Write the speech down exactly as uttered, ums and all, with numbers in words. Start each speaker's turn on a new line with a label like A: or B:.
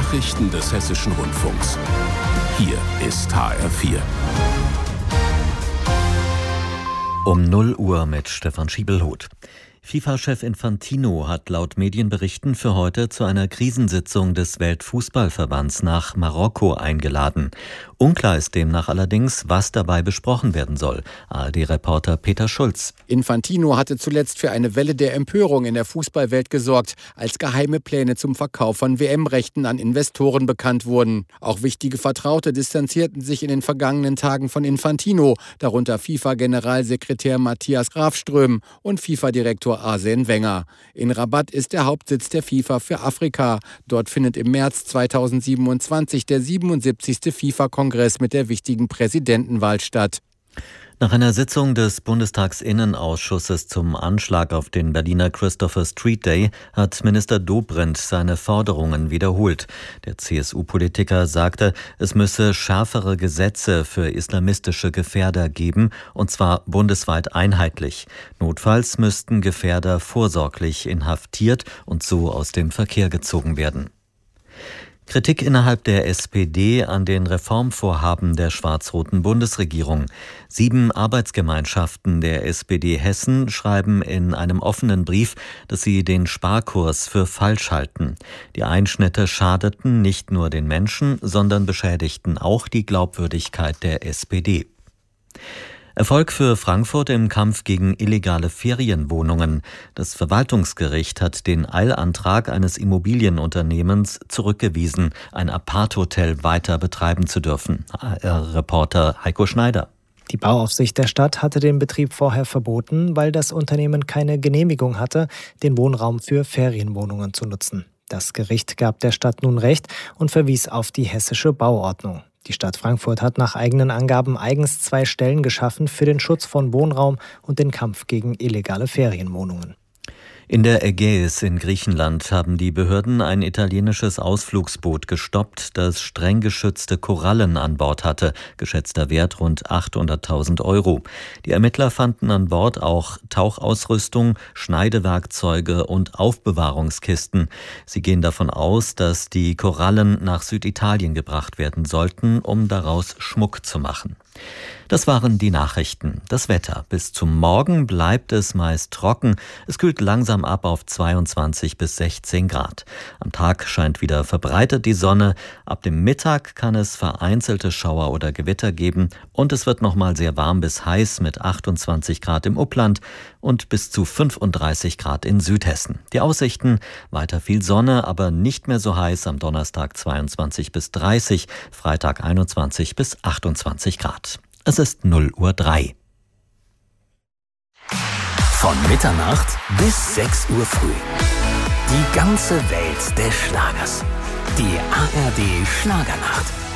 A: Nachrichten des Hessischen Rundfunks. Hier ist H R vier.
B: Um null Uhr mit Stefan Schiebelhoth. FIFA-Chef Infantino hat laut Medienberichten für heute zu einer Krisensitzung des Weltfußballverbands nach Marokko eingeladen. Unklar ist demnach allerdings, was dabei besprochen werden soll. A R D-Reporter Peter Schulz.
C: Infantino hatte zuletzt für eine Welle der Empörung in der Fußballwelt gesorgt, als geheime Pläne zum Verkauf von W M-Rechten an Investoren bekannt wurden. Auch wichtige Vertraute distanzierten sich in den vergangenen Tagen von Infantino, darunter FIFA-Generalsekretär Matthias Grafström und FIFA-Direktor Arsene Wenger. In Rabat ist der Hauptsitz der FIFA für Afrika. Dort findet im März zweitausendsiebenundzwanzig der siebenundsiebzigste FIFA-Kongress mit der wichtigen Präsidentenwahl statt.
B: Nach einer Sitzung des Bundestagsinnenausschusses zum Anschlag auf den Berliner Christopher Street Day hat Minister Dobrindt seine Forderungen wiederholt. Der C S U-Politiker sagte, es müsse schärfere Gesetze für islamistische Gefährder geben, und zwar bundesweit einheitlich. Notfalls müssten Gefährder vorsorglich inhaftiert und so aus dem Verkehr gezogen werden. Kritik innerhalb der S P D an den Reformvorhaben der schwarz-roten Bundesregierung. Sieben Arbeitsgemeinschaften der S P D Hessen schreiben in einem offenen Brief, dass sie den Sparkurs für falsch halten. Die Einschnitte schadeten nicht nur den Menschen, sondern beschädigten auch die Glaubwürdigkeit der S P D. Erfolg für Frankfurt im Kampf gegen illegale Ferienwohnungen. Das Verwaltungsgericht hat den Eilantrag eines Immobilienunternehmens zurückgewiesen, ein Apart-Hotel weiter betreiben zu dürfen. Reporter Heiko Schneider.
D: Die Bauaufsicht der Stadt hatte den Betrieb vorher verboten, weil das Unternehmen keine Genehmigung hatte, den Wohnraum für Ferienwohnungen zu nutzen. Das Gericht gab der Stadt nun Recht und verwies auf die hessische Bauordnung. Die Stadt Frankfurt hat nach eigenen Angaben eigens zwei Stellen geschaffen für den Schutz von Wohnraum und den Kampf gegen illegale Ferienwohnungen.
B: In der Ägäis in Griechenland haben die Behörden ein italienisches Ausflugsboot gestoppt, das streng geschützte Korallen an Bord hatte, geschätzter Wert rund achthunderttausend Euro. Die Ermittler fanden an Bord auch Tauchausrüstung, Schneidewerkzeuge und Aufbewahrungskisten. Sie gehen davon aus, dass die Korallen nach Süditalien gebracht werden sollten, um daraus Schmuck zu machen. Das waren die Nachrichten. Das Wetter. Bis zum Morgen bleibt es meist trocken. Es kühlt langsam ab auf zweiundzwanzig bis sechzehn Grad. Am Tag scheint wieder verbreitet die Sonne. Ab dem Mittag kann es vereinzelte Schauer oder Gewitter geben. Und es wird nochmal sehr warm bis heiß mit achtundzwanzig Grad im Upland und bis zu fünfunddreißig Grad in Südhessen. Die Aussichten: weiter viel Sonne, aber nicht mehr so heiß. Am Donnerstag zweiundzwanzig bis dreißig, Freitag einundzwanzig bis achtundzwanzig Grad. Es ist null Uhr drei.
E: Von Mitternacht bis sechs Uhr früh. Die ganze Welt des Schlagers. Die A R D Schlagernacht.